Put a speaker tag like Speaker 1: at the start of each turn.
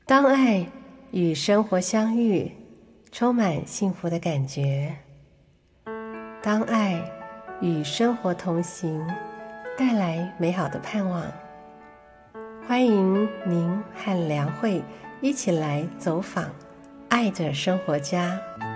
Speaker 1: 当爱与生活相遇，充满幸福的感觉；当爱与生活同行，带来美好的盼望。欢迎您和良慧一起来走访爱的生活家。